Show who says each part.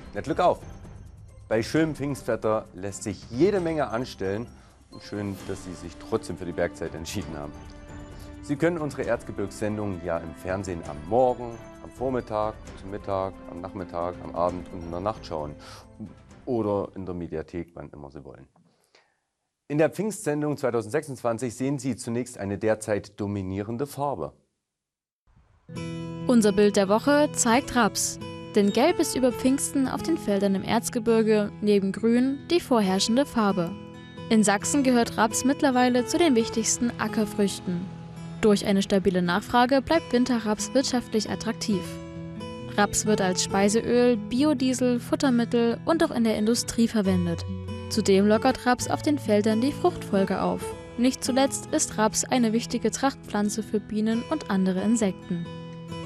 Speaker 1: Na, Glück auf! Bei schönem Pfingstwetter lässt sich jede Menge anstellen. Und schön, dass Sie sich trotzdem für die Bergzeit entschieden haben. Sie können unsere Erzgebirgssendung ja im Fernsehen am Morgen, am Vormittag, zum Mittag, am Nachmittag, am Abend und in der Nacht schauen. Oder in der Mediathek, wann immer Sie wollen. In der Pfingstsendung 2026 sehen Sie zunächst eine derzeit dominierende Farbe.
Speaker 2: Unser Bild der Woche zeigt Raps. Denn Gelb ist über Pfingsten auf den Feldern im Erzgebirge neben Grün die vorherrschende Farbe. In Sachsen gehört Raps mittlerweile zu den wichtigsten Ackerfrüchten. Durch eine stabile Nachfrage bleibt Winterraps wirtschaftlich attraktiv. Raps wird als Speiseöl, Biodiesel, Futtermittel und auch in der Industrie verwendet. Zudem lockert Raps auf den Feldern die Fruchtfolge auf. Nicht zuletzt ist Raps eine wichtige Trachtpflanze für Bienen und andere Insekten.